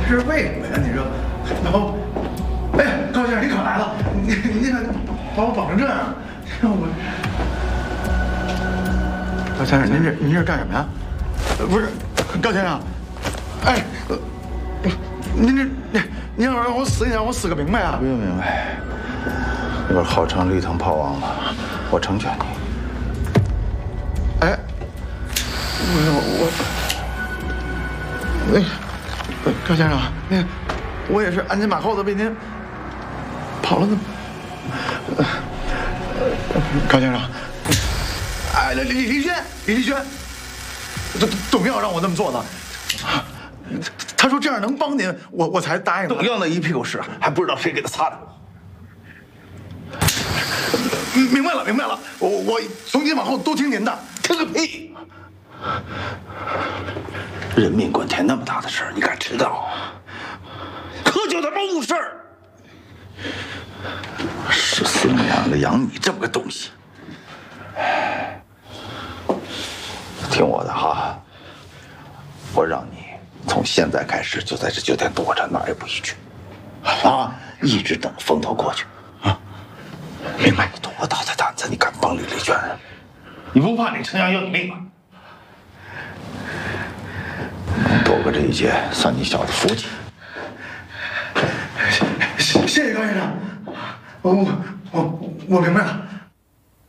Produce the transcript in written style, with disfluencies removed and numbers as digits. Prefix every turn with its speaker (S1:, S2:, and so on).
S1: 是为什么呀？你说，然后，哎，高先生，你可来了，你看把我绑成这样，我。高先生，您这干什么呀？不是，高先生，哎，您要让我死，你让我死个明白啊！
S2: 不用明白，你把号称绿藤炮王了，我成全你。
S1: 哎，高先生，我也是鞍前马后的为您跑了那么，高先生，哎，李轩，董耀让我这么做的，他说这样能帮您，我才答应的。
S2: 董耀那一屁股屎，还不知道谁给他擦的。
S1: 明白了，我从今往后都听您的。
S2: 听个屁！人命关天那么大的事儿，你敢知道？可就他妈误事儿！14娘的养你这么个东西，听我的哈，我让你从现在开始就在这酒店躲着，哪儿也不许去，啊，一直等风头过去，啊，明白？你多大的胆子，你敢帮李丽娟？你不怕你陈阳要你命吗？能躲过这一劫，算你小子福气。
S1: 谢谢高先生，我明白了。